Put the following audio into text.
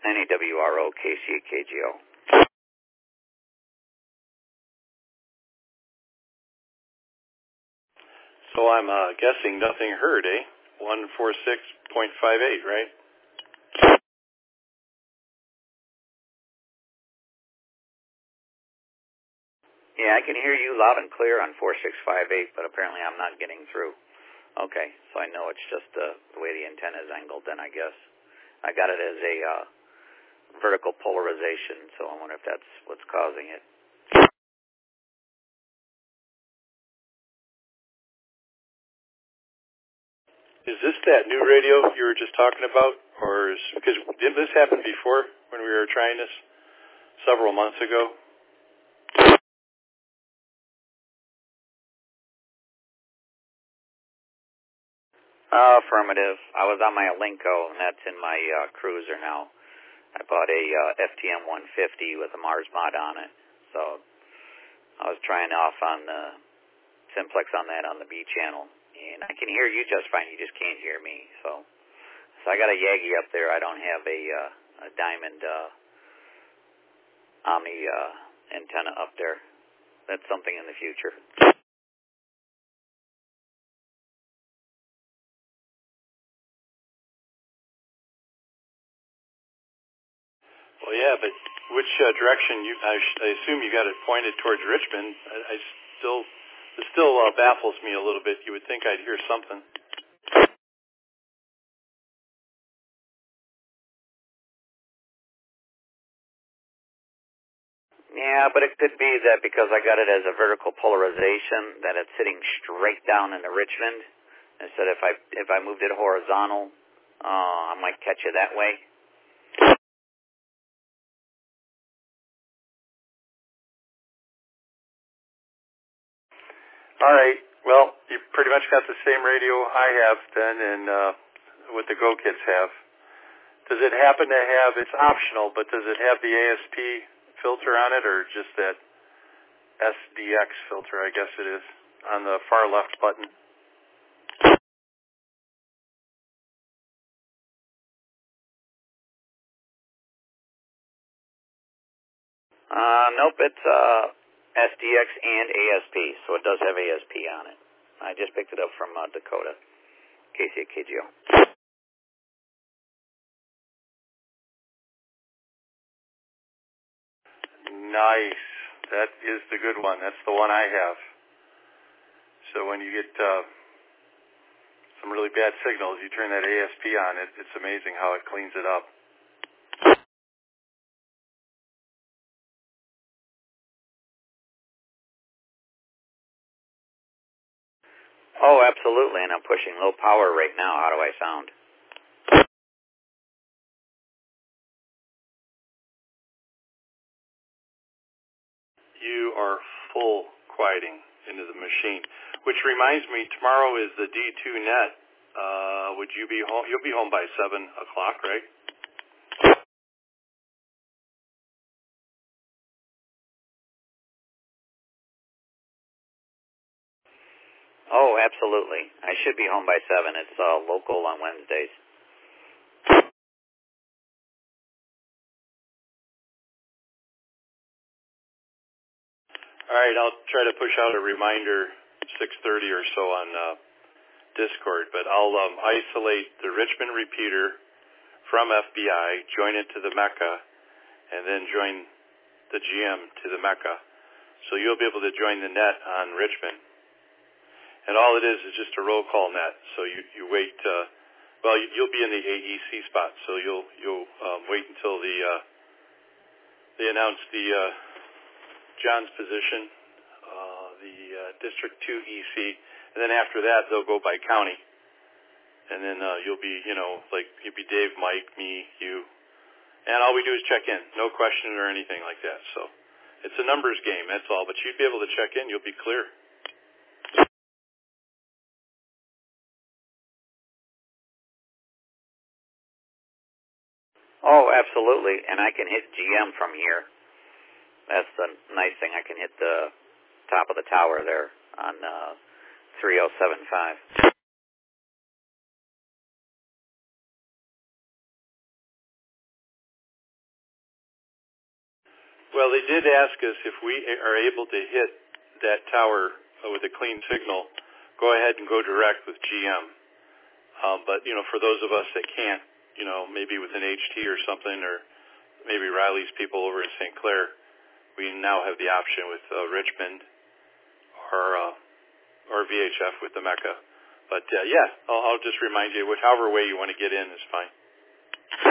NAWRO KCKGO. So I'm guessing nothing heard, eh? 146.58, right? Yeah, I can hear you loud and clear on 4658, but apparently I'm not getting through. Okay, so I know it's just the way the antenna is angled then, I guess. I got it as a vertical polarization, so I wonder if that's what's causing it. Is this that new radio you were just talking about? Or because didn't this happen before when we were trying this several months ago? Affirmative. I was on my Alinco, and that's in my cruiser now. I bought a FTM 150 with a Mars mod on it, so I was trying off on the simplex on that on the B channel, and I can hear you just fine. You just can't hear me. So I got a Yagi up there. I don't have a Diamond Omni antenna up there. That's something in the future. Well, yeah, but which direction? I assume you got it pointed towards Richmond. It still baffles me a little bit. You would think I'd hear something. Yeah, but it could be that because I got it as a vertical polarization, that it's sitting straight down into Richmond. Instead, if I moved it horizontal, I might catch it that way. All right. Well, you pretty much got the same radio I have then, and what the Go Kids have. Does it happen to have? It's optional, but does it have the ASP filter on it, or just that SDX filter? I guess it is on the far left button. Nope, it's SDX and ASP, so it does have ASP on it. I just picked it up from Dakota, KCKGO. Nice. That is the good one. That's the one I have. So when you get some really bad signals, you turn that ASP on. It's amazing how it cleans it up. Oh, absolutely, and I'm pushing low power right now. How do I sound? You are full quieting into the machine, which reminds me, tomorrow is the D2 net. Would you be home? You'll be home by 7 o'clock, right? Oh, absolutely. I should be home by 7. It's local on Wednesdays. All right, I'll try to push out a reminder 6:30 or so on Discord, but I'll isolate the Richmond repeater from FBI, join it to the Mecca, and then join the GM to the Mecca. So you'll be able to join the net on Richmond. And all it is just a roll call net. So you wait, you'll be in the AEC spot, so you'll wait until they announce the John's position, the District 2 EC, and then after that they'll go by county. And then you'll be, you'll be Dave, Mike, me, you. And all we do is check in. No question or anything like that. So it's a numbers game, that's all. But you'd be able to check in. You'll be clear. Oh, absolutely. And I can hit GM from here. That's the nice thing. I can hit the top of the tower there on 3075. Well, they did ask us if we are able to hit that tower with a clean signal, go ahead and go direct with GM. But, for those of us that can't, maybe with an HT or something, or maybe Riley's people over in St. Clair, we now have the option with Richmond or VHF with the Mecca. But, I'll just remind you, however way you want to get in is fine.